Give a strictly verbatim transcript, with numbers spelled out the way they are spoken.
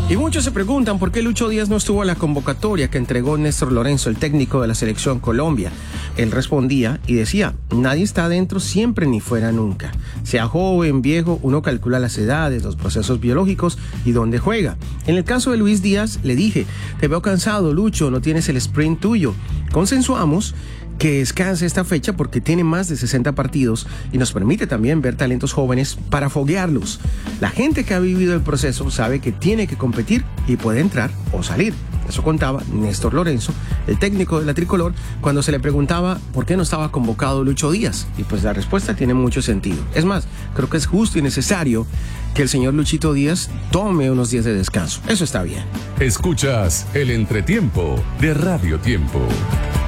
Y muchos se preguntan por qué Lucho Díaz no estuvo a la convocatoria que entregó Néstor Lorenzo, el técnico de la Selección Colombia. Él respondía y decía, nadie está adentro siempre ni fuera nunca. Sea joven, viejo, uno calcula las edades, los procesos biológicos y dónde juega. En el caso de Luis Díaz, le dije, te veo cansado, Lucho, no tienes el sprint tuyo. Consensuamos que descanse esta fecha porque tiene más de sesenta partidos y nos permite también ver talentos jóvenes para foguearlos. La gente que ha vivido el proceso sabe que tiene que competir y puede entrar o salir. Eso contaba Néstor Lorenzo, el técnico de la tricolor, cuando se le preguntaba por qué no estaba convocado Lucho Díaz. Y pues la respuesta tiene mucho sentido. Es más, creo que es justo y necesario que el señor Luchito Díaz tome unos días de descanso. Eso está bien. Escuchas el entretiempo de Radio Tiempo.